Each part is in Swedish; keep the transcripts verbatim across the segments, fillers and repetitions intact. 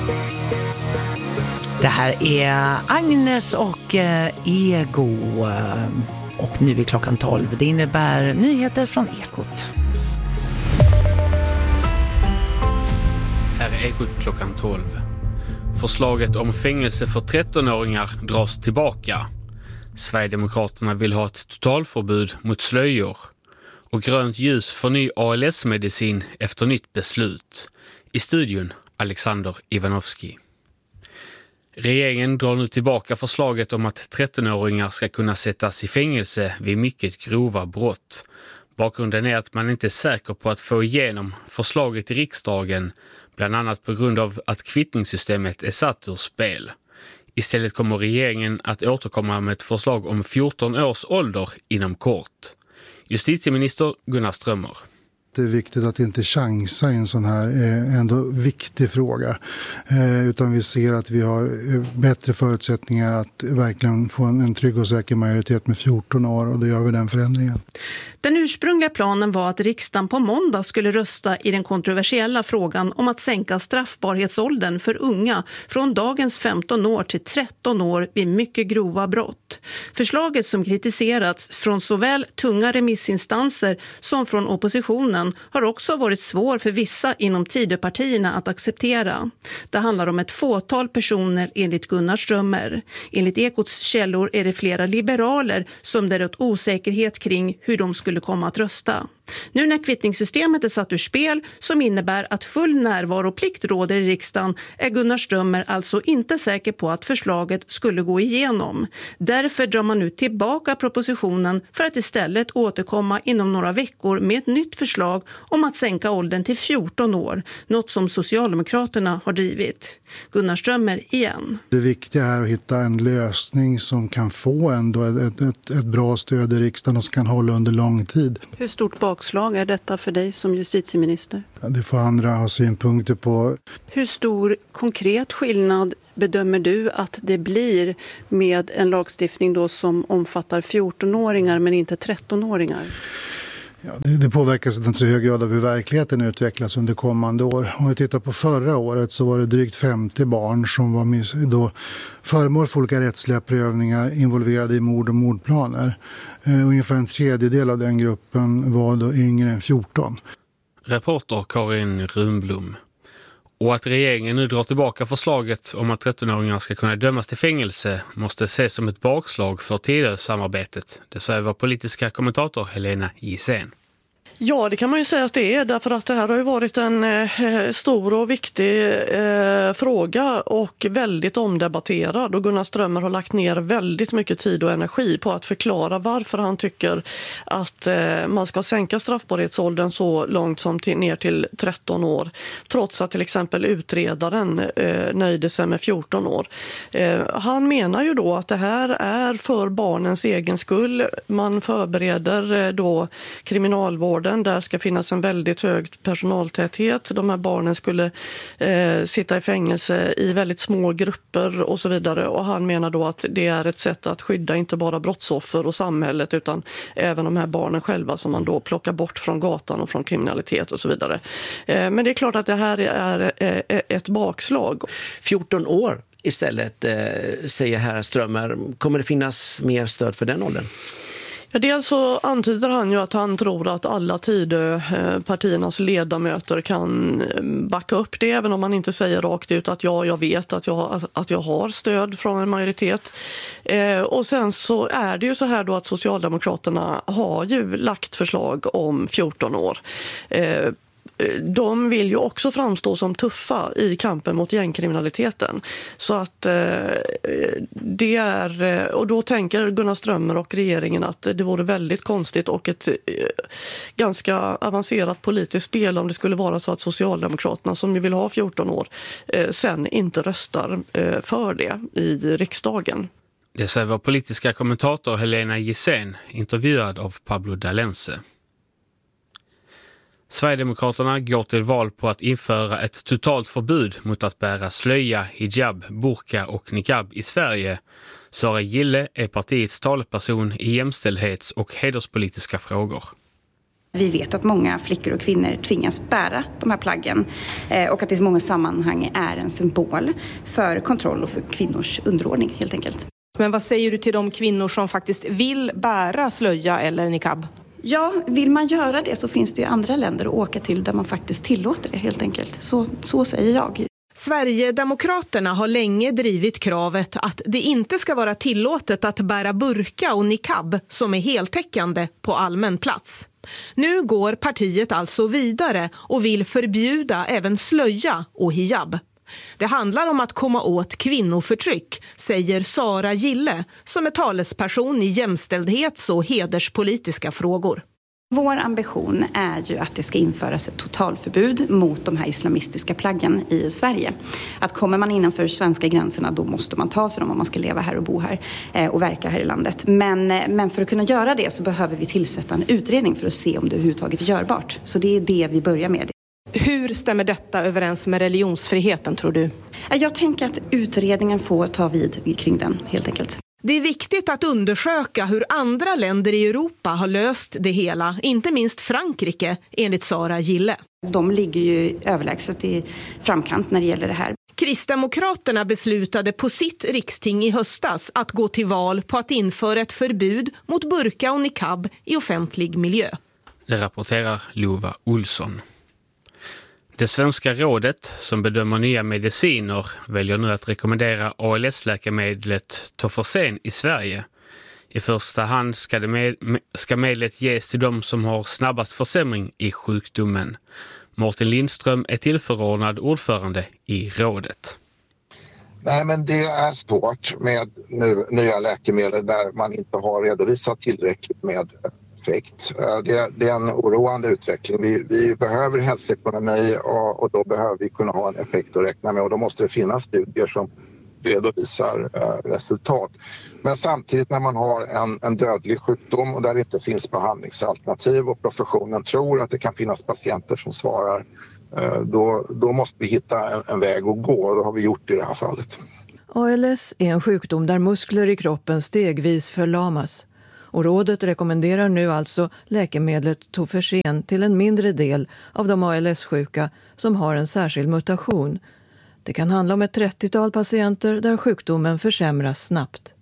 Det här är Agnes och eh, Ego och nu är klockan tolv. Det innebär nyheter från Ekot. Här är Ekot klockan tolv. Förslaget om fängelse för trettonåringar dras tillbaka. Sverigedemokraterna vill ha ett totalförbud mot slöjor. Och grönt ljus för ny A L S-medicin efter nytt beslut. I studion Alexander Ivanovski. Regeringen drar nu tillbaka förslaget om att trettonåringar ska kunna sättas i fängelse vid mycket grova brott. Bakgrunden är att man inte är säker på att få igenom förslaget i riksdagen, bland annat på grund av att kvittningssystemet är satt ur spel. Istället kommer regeringen att återkomma med ett förslag om fjorton års ålder inom kort. Justitieminister Gunnar Strömmer. Det är viktigt att inte chansa i en sån här eh, ändå viktig fråga. Eh, utan vi ser att vi har eh, bättre förutsättningar att verkligen få en, en trygg och säker majoritet med fjorton år och då gör vi den förändringen. Den ursprungliga planen var att riksdagen på måndag skulle rösta i den kontroversiella frågan om att sänka straffbarhetsåldern för unga från dagens femton år till tretton år vid mycket grova brott. Förslaget som kritiserats från såväl tunga remissinstanser som från oppositionen har också varit svår för vissa inom Tidöpartierna att acceptera. Det handlar om ett fåtal personer enligt Gunnar Strömmer. Enligt Ekots källor är det flera liberaler som där åt osäkerhet kring hur de skulle komma att rösta. Nu när kvittningssystemet är satt ur spel som innebär att full närvaroplikt råder i riksdagen är Gunnar Strömmer alltså inte säker på att förslaget skulle gå igenom. Därför drar man nu tillbaka propositionen för att istället återkomma inom några veckor med ett nytt förslag om att sänka åldern till fjorton år, något som Socialdemokraterna har drivit. Gunnar Strömmer igen. Det viktiga är att hitta en lösning som kan få ändå ett, ett, ett bra stöd i riksdagen och som kan hålla under lång tid. Hur stort bakslag är detta för dig som justitieminister? Ja, det får andra ha synpunkter på. Hur stor konkret skillnad bedömer du att det blir med en lagstiftning då som omfattar fjortonåringar men inte trettonåringar? Ja, det, det påverkas inte så hög grad av hur verkligheten utvecklas under kommande år. Om vi tittar på förra året så var det drygt femtio barn som var då föremål för olika rättsliga prövningar involverade i mord och mordplaner. Eh, ungefär en tredjedel av den gruppen var då yngre än fjorton. Reporter Karin Runblom. Och att regeringen nu drar tillbaka förslaget om att trettonåringar ska kunna dömas till fängelse måste ses som ett bakslag för Tidösamarbetet. Det säger vår politiska kommentator Helena Gissén. Ja, det kan man ju säga att det är, därför att det här har ju varit en eh, stor och viktig eh, fråga och väldigt omdebatterad, och Gunnar Strömmer har lagt ner väldigt mycket tid och energi på att förklara varför han tycker att eh, man ska sänka straffbarhetsåldern så långt som till, ner till tretton år, trots att till exempel utredaren eh, nöjde sig med fjorton år. Eh, han menar ju då att det här är för barnens egen skull. Man förbereder eh, då kriminalvården. Där ska finnas en väldigt hög personaltäthet. De här barnen skulle eh, sitta i fängelse i väldigt små grupper och så vidare. Och han menar då att det är ett sätt att skydda inte bara brottsoffer och samhället utan även de här barnen själva som man då plockar bort från gatan och från kriminalitet och så vidare. Eh, men det är klart att det här är eh, ett bakslag. fjorton år istället, eh, säger herr Strömmer. Kommer det finnas mer stöd för den åldern? Ja, dels så antyder han ju att han tror att alla Tidöpartiernas ledamöter kan backa upp det, även om man inte säger rakt ut att ja, jag vet att jag, att jag har stöd från en majoritet. Eh, och sen så är det ju så här då att Socialdemokraterna har ju lagt förslag om fjorton år. Eh, De vill ju också framstå som tuffa i kampen mot gängkriminaliteten. Så att eh, det är, och då tänker Gunnar Strömmer och regeringen att det vore väldigt konstigt och ett eh, ganska avancerat politiskt spel om det skulle vara så att Socialdemokraterna, som ju vill ha fjorton år, eh, sen inte röstar eh, för det i riksdagen. Det säger vår politiska kommentator Helena Gissén, intervjuad av Pablo Dalense. Sverigedemokraterna går till val på att införa ett totalt förbud mot att bära slöja, hijab, burka och niqab i Sverige. Sara Gille är partiets talperson i jämställdhets- och hederspolitiska frågor. Vi vet att många flickor och kvinnor tvingas bära de här plaggen och att det i många sammanhang är en symbol för kontroll och för kvinnors underordning helt enkelt. Men vad säger du till de kvinnor som faktiskt vill bära slöja eller niqab? Ja, vill man göra det så finns det ju andra länder att åka till där man faktiskt tillåter det helt enkelt. Så, så säger jag. Sverigedemokraterna har länge drivit kravet att det inte ska vara tillåtet att bära burka och niqab som är heltäckande på allmän plats. Nu går partiet alltså vidare och vill förbjuda även slöja och hijab. Det handlar om att komma åt kvinnoförtryck, säger Sara Gille som är talesperson i jämställdhets- och hederspolitiska frågor. Vår ambition är ju att det ska införas ett totalförbud mot de här islamistiska plaggen i Sverige. Att kommer man innanför svenska gränserna då måste man ta sig dem om man ska leva här och bo här och verka här i landet. Men, men för att kunna göra det så behöver vi tillsätta en utredning för att se om det överhuvudtaget är görbart. Så det är det vi börjar med. Hur stämmer detta överens med religionsfriheten tror du? Jag tänker att utredningen får ta vid kring den helt enkelt. Det är viktigt att undersöka hur andra länder i Europa har löst det hela, inte minst Frankrike, enligt Sara Gille. De ligger ju överlägset i framkant när det gäller det här. Kristdemokraterna beslutade på sitt riksting i höstas att gå till val på att införa ett förbud mot burka och niqab i offentlig miljö. Det rapporterar Lova Olsson. Det svenska rådet som bedömer nya mediciner väljer nu att rekommendera A L S-läkemedlet Tofersen i Sverige. I första hand ska, det med, ska medlet ges till de som har snabbast försämring i sjukdomen. Martin Lindström är tillförordnad ordförande i rådet. Nej, men det är svårt med nu, nya läkemedel där man inte har redovisat tillräckligt med effekt. Det, det är en oroande utveckling. Vi, vi behöver hälsoekonomi och, och då behöver vi kunna ha en effekt att räkna med och då måste det finnas studier som redovisar eh, resultat. Men samtidigt när man har en, en dödlig sjukdom och där det inte finns behandlingsalternativ och professionen tror att det kan finnas patienter som svarar, eh, då, då måste vi hitta en, en väg att gå och det har vi gjort i det här fallet. A L S är en sjukdom där muskler i kroppen stegvis förlamas. Och rådet rekommenderar nu alltså läkemedlet Tofersen till en mindre del av de A L S-sjuka som har en särskild mutation. Det kan handla om ett trettiotal patienter där sjukdomen försämras snabbt.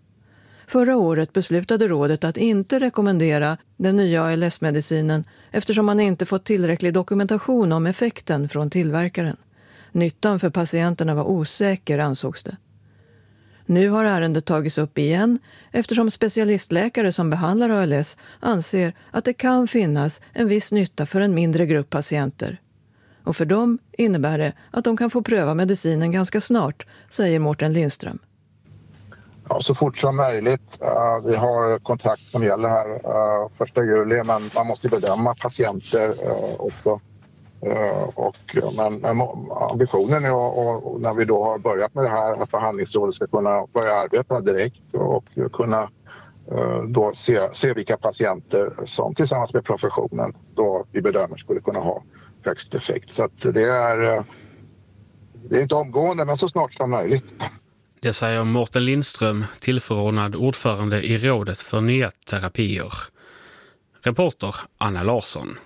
Förra året beslutade rådet att inte rekommendera den nya A L S-medicinen eftersom man inte fått tillräcklig dokumentation om effekten från tillverkaren. Nyttan för patienterna var osäker, ansågs det. Nu har ärendet tagits upp igen eftersom specialistläkare som behandlar A L S anser att det kan finnas en viss nytta för en mindre grupp patienter. Och för dem innebär det att de kan få pröva medicinen ganska snart, säger Mårten Lindström. Ja, så fort som möjligt. Uh, vi har kontrakt som gäller här uh, första juli men man måste bedöma patienter uh, också. Uh, och, men, men ambitionen är och, och när vi då har börjat med det här att behandlingsrådet ska kunna börja arbeta direkt och kunna uh, då se, se vilka patienter som tillsammans med professionen då vi bedömer skulle kunna ha högst effekt. Så att det är, uh, det är inte omgående men så snart som möjligt. Det säger Mårten Lindström, tillförordnad ordförande i rådet för nya terapier. Reporter Anna Larsson.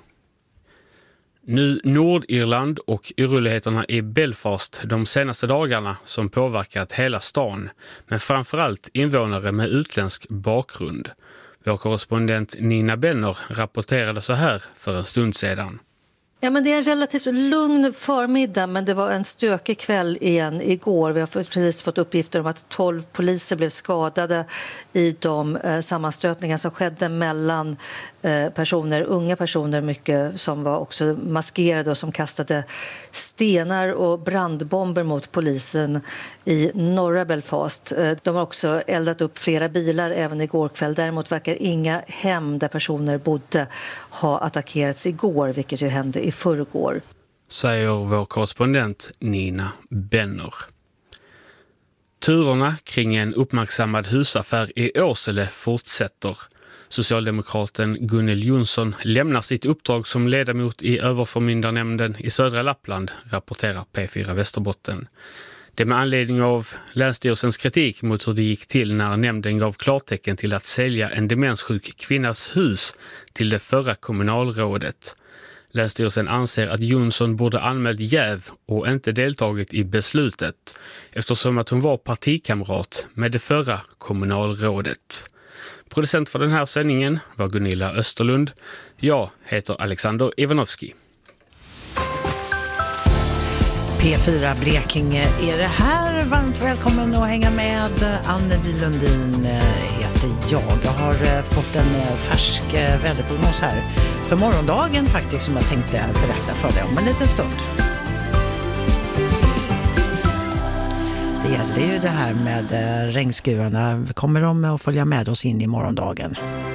Nu Nordirland och oroligheterna i Belfast de senaste dagarna som påverkat hela stan, men framförallt invånare med utländsk bakgrund. Vår korrespondent Nina Benner rapporterade så här för en stund sedan. Ja, men det är en relativt lugn förmiddag, men det var en stökig kväll igen igår. Vi har precis fått uppgifter om att tolv poliser blev skadade i de eh, sammanstötningar som skedde mellan eh, personer, unga personer mycket, som var också maskerade och som kastade stenar och brandbomber mot polisen i norra Belfast. Eh, de har också eldat upp flera bilar även igår kväll. Däremot verkar inga hem där personer bodde ha attackerats igår, vilket ju hände i förrgår. Säger vår korrespondent Nina Benner. Turerna kring en uppmärksammad husaffär i Åsele fortsätter. Socialdemokraten Gunnel Jonsson lämnar sitt uppdrag som ledamot i överförmyndarnämnden i södra Lappland, rapporterar P fyra Västerbotten. Det med anledning av Länsstyrelsens kritik mot hur det gick till när nämnden gav klartecken till att sälja en demenssjuk kvinnas hus till det förra kommunalrådet. Länsstyrelsen anser att Jonsson borde anmält jäv och inte deltagit i beslutet eftersom att hon var partikamrat med det förra kommunalrådet. Producent för den här sändningen var Gunilla Österlund. Jag heter Alexander Ivanovski. P fyra Blekinge är det här. Varmt välkommen att hänga med. Anneli Lundin heter jag. Jag har fått en färsk väderprognos här för morgondagen faktiskt, som jag tänkte berätta för dig om en liten stund. Det gäller ju det här med regnskurarna. Kommer de att följa med oss in i morgondagen?